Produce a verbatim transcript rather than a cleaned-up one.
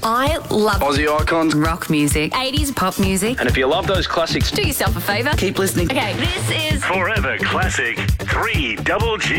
I love Aussie icons. rock music, eighties pop music. And if you love those classics, Do yourself a favour. keep listening. Okay, this is Forever Classic three Double G.